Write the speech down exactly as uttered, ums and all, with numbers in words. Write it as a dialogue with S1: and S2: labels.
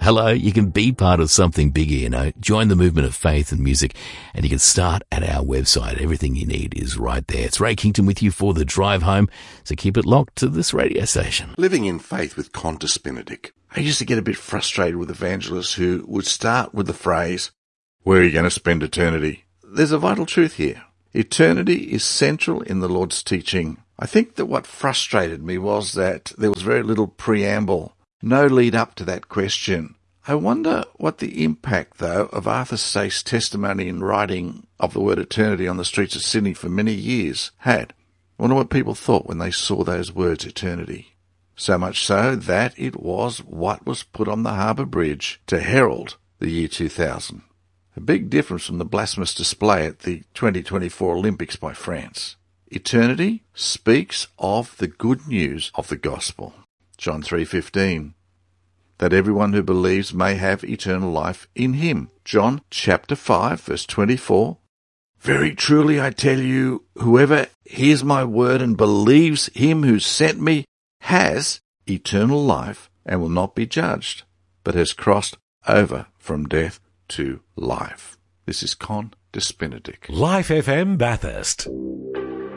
S1: Hello, you can be part of something bigger, you know. Join the movement of faith and music, and you can start at our website. Everything you need is right there. It's Ray Kington with you for the drive home, so keep it locked to this radio station.
S2: Living in Faith with Con Despinatic. I used to get a bit frustrated with evangelists who would start with the phrase, "Where are you going to spend eternity?" There's a vital truth here. Eternity is central in the Lord's teaching. I think that what frustrated me was that there was very little preamble, no lead up to that question. I wonder what the impact, though, of Arthur Stace's testimony in writing of the word eternity on the streets of Sydney for many years had. I wonder what people thought when they saw those words, eternity. So much so that it was what was put on the Harbour Bridge to herald the year two thousand. A big difference from the blasphemous display at the twenty twenty-four Olympics by France. Eternity speaks of the good news of the gospel. John three fifteen. That everyone who believes may have eternal life in him. John chapter five, verse twenty-four. Very truly I tell you, whoever hears my word and believes him who sent me has eternal life and will not be judged, but has crossed over from death to life. This is Con Despinatic.
S3: Life F M Bathurst.